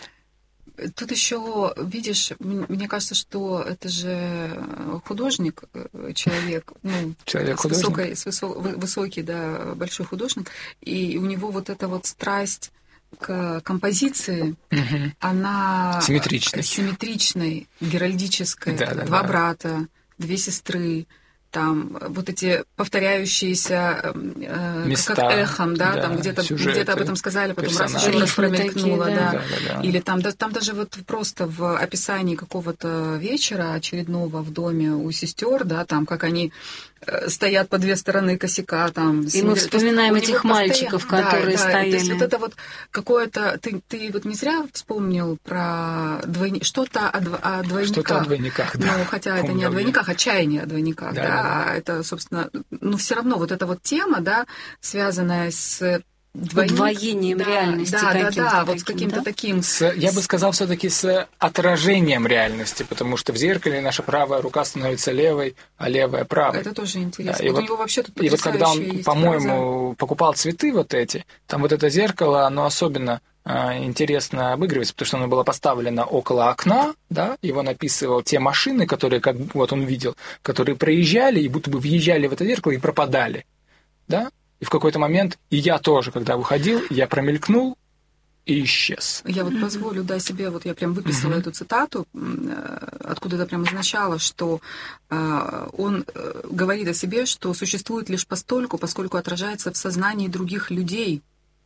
Тут еще, видишь, м- мне кажется, что это же художник, э, человек, ну, Человек с художник. высокой, с высо- вы- высокий, да, большой художник, и у него вот эта вот страсть к композиции, Мгм. она Симметричной. симметричной, геральдической, Да, да, два да. брата, две сестры, там вот эти повторяющиеся э, Места, как эхом, да, да, там где-то, сюжеты, где-то об этом сказали, потом раз персонажи. еще раз Рифмы промелькнуло, такие, да. да. Да, да, да. Или там, да, там даже вот просто в описании какого-то вечера очередного в доме у сестер, да, там как они э, стоят по две стороны косяка, там. И мы то есть вспоминаем у него этих постоянно- мальчиков, да, которые да, стояли. То есть вот это вот какое-то, ты, ты вот не зря вспомнил про двойни... что-то о, дв... о двойниках. Что-то о двойниках, да. Ну, хотя это не Помнил о я. двойниках, а чаяние о двойниках, Да, да, да, да. а это, собственно, ну, все равно вот эта вот тема, да, связанная с двойник- Удвоением да, реальности да, да, каким-то да, вот с таким, каким-то да? таким. С, я бы сказал, все-таки с отражением реальности, потому что в зеркале наша правая рука становится левой, а левая правой. Это тоже интересно. Да, и вот, вот- у него вообще тут И вот когда он, потрясающая есть по-моему, покупал цветы вот эти, там вот это зеркало, оно особенно а, интересно обыгрывается, потому что оно было поставлено около окна, да, его написывал те машины, которые, как вот он видел, которые проезжали и будто бы въезжали в это зеркало и пропадали, да, и в какой-то момент, и я тоже, когда выходил, я промелькнул и исчез. Я вот позволю, да, себе, вот я прям выписала Мгм. эту цитату, м, э, откуда это прям означало, что э, он э, говорит о себе, что существует лишь постольку, поскольку отражается в сознании других людей,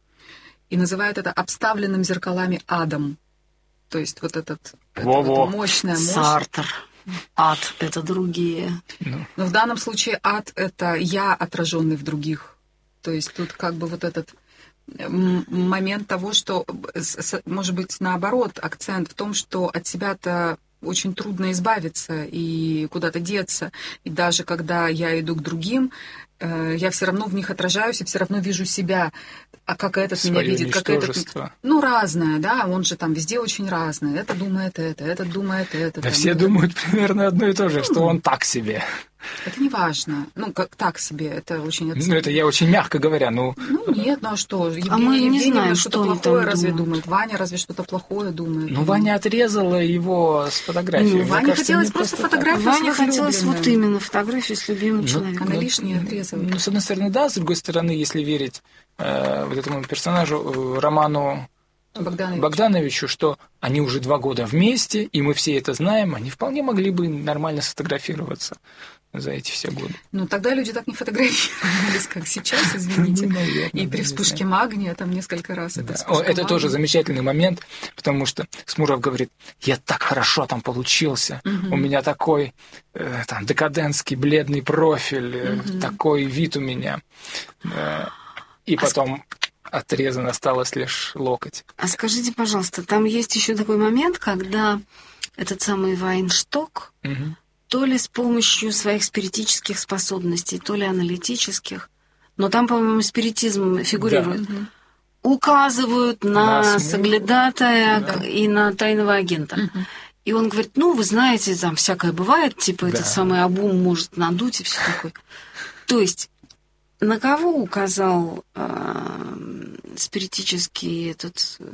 и называет это обставленным зеркалами адом. То есть вот этот, это Во-во. вот мощная мощь. Сартр. Ад — это другие. Ну, Но в данном случае ад — это я, отраженный в других. То есть тут как бы вот этот м, момент того, что, с- с- может быть, наоборот, акцент в том, что от себя-то очень трудно избавиться и куда-то деться. И даже когда я иду к другим, э, я все равно в них отражаюсь и все равно вижу себя. А как этот меня свое видит, как этот... ничтожество. Ну, разное, да, он же там везде очень разный. Это думает это, этот думает это. Да там, все это- думают примерно одно и то же, что он так себе. Это не важно. Ну, как так себе, это очень оценивает. Ну, это я очень мягко говоря, ну... Ну, нет, ну а что? Евгения, а мы не Евгения знаем, что-то что плохое разве думают. думает? Ваня разве что-то плохое думает? Ну, Ваня отрезала его с фотографией. Ну, Ване хотелось просто фотографию Ване с хотелось вот именно фотографию с любимым ну, человеком. Она лишнее отрезала. Ну, с одной стороны, да, с другой стороны, если верить э, вот этому персонажу, э, Роману Богданович. Богдановичу, что они уже два года вместе, и мы все это знаем, они вполне могли бы нормально сфотографироваться за эти все годы. Ну, тогда люди так не фотографировались, как сейчас, извините. Ну, наверное, и да, при вспышке магния там несколько раз. Да. Это, О, это магния. тоже замечательный момент, потому что Смуров говорит, я так хорошо там получился, Угу. у меня такой э, там декадентский бледный профиль, э, Угу. такой вид у меня. Э, и потом... отрезан, осталось лишь локоть. А скажите, пожалуйста, там есть еще такой момент, когда этот самый Вайншток, угу. то ли с помощью своих спиритических способностей, то ли аналитических, но там, по-моему, спиритизм фигурирует, Да. указывают на, На соглядатая да. и на тайного агента. Угу. И он говорит, ну, вы знаете, там всякое бывает, типа Да. этот самый обум может надуть и все такое. То есть на кого указал э, спиритический этот э,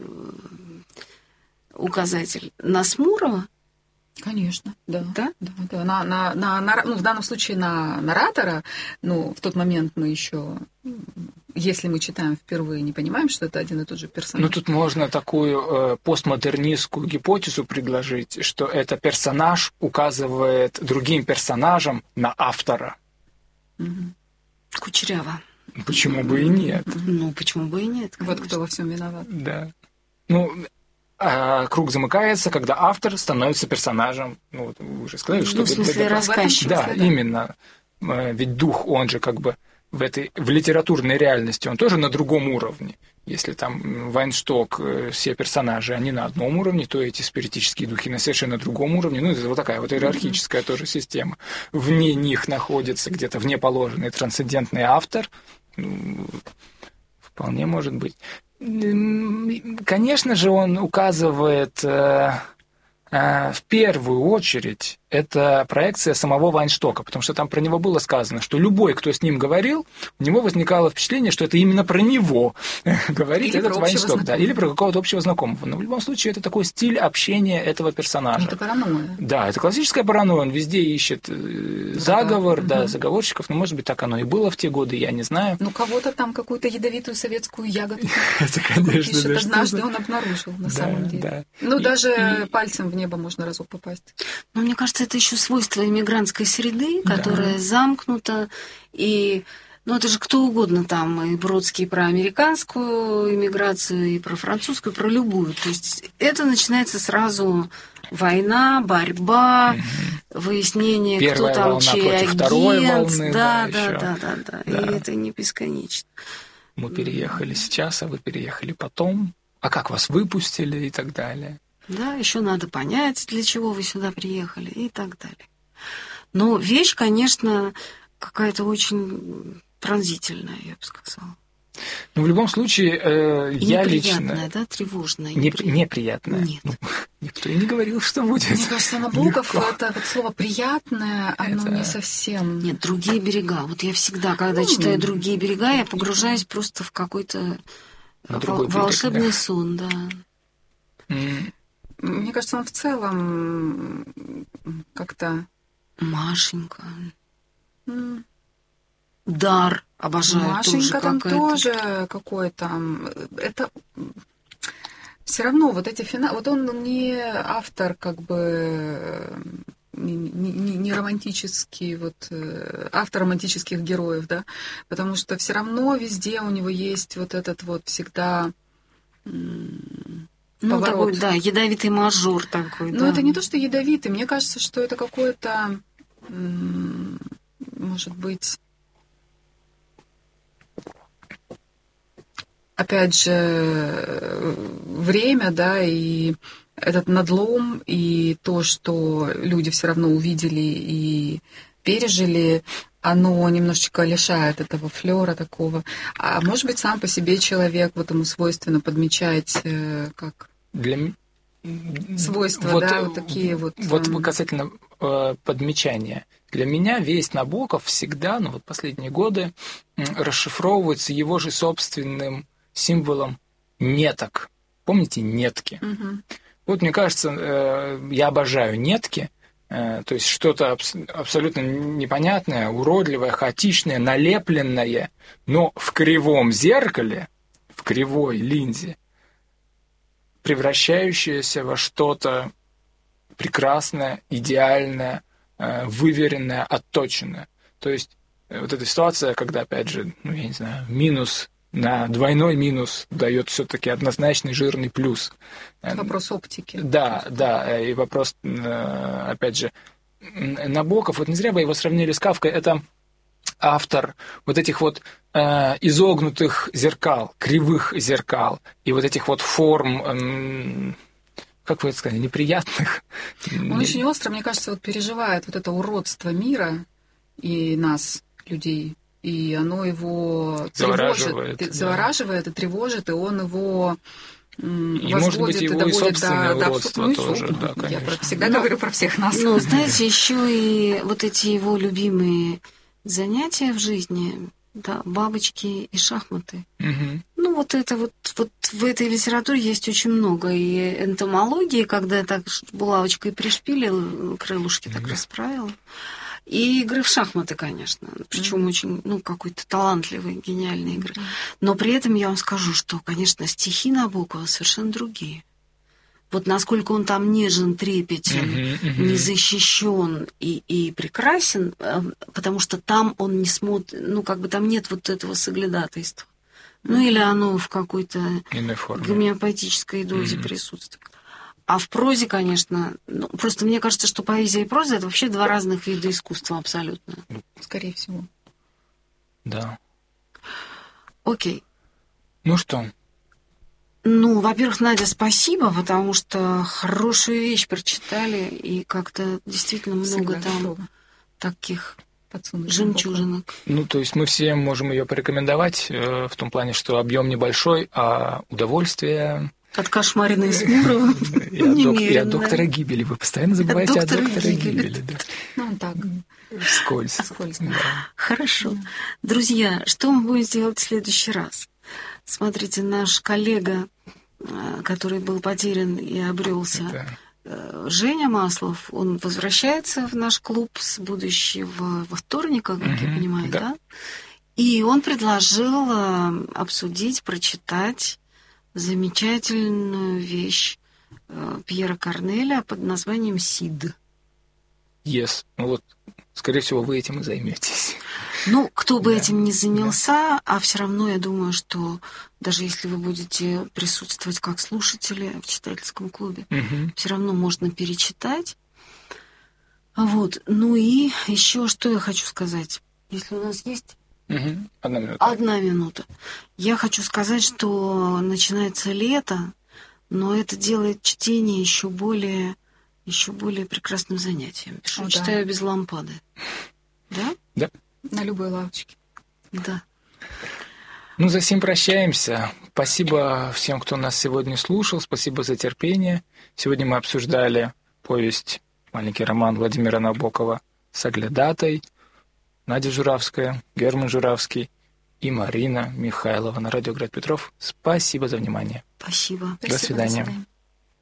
указатель? На Смурова? Конечно, да. Да? да, да. На, на, на, на, ну, в данном случае на наратора, ну, в тот момент мы еще, если мы читаем впервые, не понимаем, что это один и тот же персонаж. Ну, тут можно такую э, постмодернистскую гипотезу предложить, что это персонаж указывает другим персонажам на автора. Угу. Кучеряво. Почему бы и нет? Ну, почему бы и нет? Вот кто во всем виноват. Да. Ну, а круг замыкается, когда автор становится персонажем. Ну, вот вы уже сказали, что... Ну, в смысле, рассказчик. Да, В этом смысле, да. именно. Ведь дух, он же как бы в этой в литературной реальности, он тоже на другом уровне. Если там Вайншток, все персонажи, они на одном уровне, то эти спиритические духи на совершенно другом уровне. Ну, это вот такая вот иерархическая mm-hmm. тоже система. Вне них находится где-то вне положенный трансцендентный автор. Ну, вполне может быть. Конечно же, он указывает э, э, в первую очередь это проекция самого Вайнштока, потому что там про него было сказано, что любой, кто с ним говорил, у него возникало впечатление, что это именно про него говорит или этот Вайншток, да, или про какого-то общего знакомого. Но в любом случае это такой стиль общения этого персонажа. Это паранойя. Да, это классическая паранойя, он везде ищет заговор, да, угу. заговорщиков, но, может быть, так оно и было в те годы, я не знаю. Ну, кого-то там, какую-то ядовитую советскую ягоду. Это, конечно, да. Однажды он обнаружил, на самом деле. Ну, даже пальцем в небо можно разок попасть. Ну, мне кажется, это еще свойство иммигрантской среды, которая да. замкнута, и, ну, это же кто угодно там, и Бродский про американскую иммиграцию, и про французскую, про любую. То есть это начинается сразу война, борьба, угу. выяснение, Первая кто там волна чей против агент. второй волны, да, да, да, еще. да, да, да, да. И это не бесконечно. Мы переехали сейчас, а вы переехали потом. А как вас выпустили и так далее. Да, еще надо понять, для чего вы сюда приехали и так далее. Но вещь, конечно, какая-то очень пронзительная, я бы сказала. Ну, в любом случае, э, я лично... Неприятная, да, тревожная. Не, неприятная. Нет. Ну, никто и не говорил, что будет. Мне кажется, Набоков, это вот слово «приятное», оно это... не совсем... Нет, другие берега. Вот я всегда, когда ну, читаю «Другие берега», я погружаюсь просто в какой-то вол- волшебный берег, да. сон, да. Mm. Мне кажется, он в целом как-то... Машенька. Mm. Дар. Обожаю. Машенька тоже там какая-то. тоже какой-то... Это... Все равно вот эти финалы... Вот он не автор как бы... Не, не, не романтический, вот, автор романтических героев, да, потому что все равно везде у него есть вот этот вот всегда... Ну, такой, да, ядовитый мажор такой. Ну, да. это не то, что ядовитый. Мне кажется, что это какое-то, может быть, опять же, время, да, и этот надлом, и то, что люди все равно увидели и пережили, оно немножечко лишает этого флера такого. А может быть, сам по себе человек, вот ему свойственно подмечать, как... Для, свойства, вот, да, вот такие вот. Вот касательно э, подмечания. Для меня весь Набоков всегда, ну вот последние годы, расшифровывается его же собственным символом неток. Помните нетки? Угу. Вот мне кажется, э, я обожаю нетки, э, то есть что-то абс- абсолютно непонятное, уродливое, хаотичное, налепленное, но в кривом зеркале, в кривой линзе, превращающееся во что-то прекрасное, идеальное, выверенное, отточенное. То есть вот эта ситуация, когда, опять же, ну, я не знаю, минус на двойной минус дает все-таки однозначный жирный плюс. Вопрос оптики. Да, да, и вопрос, опять же, Набоков, вот не зря бы его сравнили с Кафкой, это автор вот этих вот э, изогнутых зеркал, кривых зеркал и вот этих вот форм, э, как вы это сказали, неприятных. Он очень остро, мне кажется, вот переживает вот это уродство мира и нас, людей, и оно его завораживает, тревожит, да. завораживает и тревожит, и он его и, возводит может быть, его и доводит и собственное до, уродство до тоже, да, Я конечно. всегда но, говорю про всех нас. Ну, знаете, еще и вот эти его любимые занятия в жизни, да, бабочки и шахматы. Угу. Ну, вот это вот, вот в этой литературе есть очень много. И энтомологии, когда я так булавочкой пришпилил, крылышки так расправил. И игры в шахматы, конечно. Причем mm-hmm. очень, ну, какой-то талантливый, гениальные игры. Но при этом я вам скажу, что, конечно, стихи Набокова совершенно другие. Вот насколько он там нежен, трепетен, uh-huh, uh-huh. незащищен и, и прекрасен, потому что там он не смотрит, ну, как бы там нет вот этого соглядатайства. Ну, или оно в какой-то гомеопатической дозе uh-huh. присутствует. А в прозе, конечно, ну, просто мне кажется, что поэзия и проза — это вообще два разных вида искусства абсолютно. Скорее всего. Да. Окей. Ну что? Ну, во-первых, Надя, спасибо, потому что хорошую вещь прочитали, и как-то действительно много Всегда там готова. Таких подсунуть жемчужинок. Ну, то есть мы всем можем ее порекомендовать э, в том плане, что объем небольшой, а удовольствие... От Кошмарина и Смурова и от доктора Гибели. Вы постоянно забываете о докторе Гибели. Ну, он так. Вскользь. Хорошо. Друзья, что мы будем делать в следующий раз? Смотрите, наш коллега, который был потерян и обрелся, это... Женя Маслов, он возвращается в наш клуб с будущего во вторника, как угу, я понимаю, да. да? И он предложил обсудить, прочитать замечательную вещь Пьера Корнеля под названием «Сид». Yes. Ну вот, скорее всего, вы этим и займетесь. Ну, кто бы да. этим не занялся, да. а все равно я думаю, что даже если вы будете присутствовать как слушатели в читательском клубе, угу. все равно можно перечитать. Вот. Ну и еще что я хочу сказать. Если у нас есть... Угу. Одна минута. Одна минута. Я хочу сказать, что начинается лето, но это делает чтение еще более, еще более прекрасным занятием. Пишу, О, читаю да. без лампады. Да? Да. На любой лавочке. Да. Ну, за сим прощаемся. Спасибо всем, кто нас сегодня слушал. Спасибо за терпение. Сегодня мы обсуждали повесть, маленький роман Владимира Набокова «Соглядатай». Надя Журавская, Герман Журавский и Марина Михайлова на радио Град Петров. Спасибо за внимание. Спасибо. До свидания. До свидания.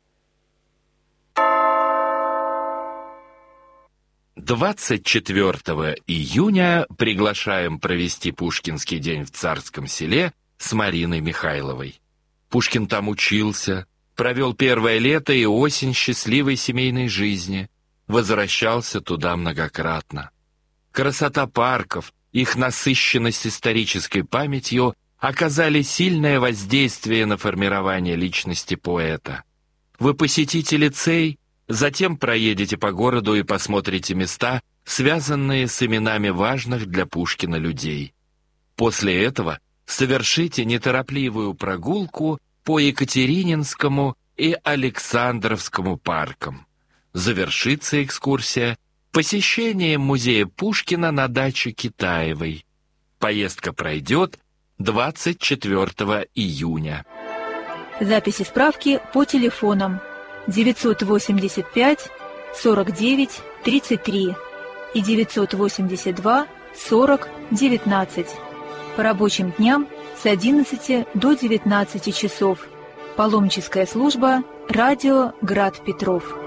двадцать четвёртого июня приглашаем провести Пушкинский день в Царском Селе с Мариной Михайловой. Пушкин там учился, провел первое лето и осень счастливой семейной жизни, возвращался туда многократно. Красота парков, их насыщенность исторической памятью оказали сильное воздействие на формирование личности поэта. Вы посетите лицей, затем проедете по городу и посмотрите места, связанные с именами важных для Пушкина людей. После этого совершите неторопливую прогулку по Екатерининскому и Александровскому паркам. Завершится экскурсия посещением музея Пушкина на даче Китаевой. Поездка пройдет двадцать четвёртого июня. Записи справки по телефонам девятьсот восемьдесят пять сорок девять тридцать три и девятьсот восемьдесят два сорок девятнадцать. По рабочим дням с одиннадцати до девятнадцати часов. Паломническая служба «Радио Град Петров».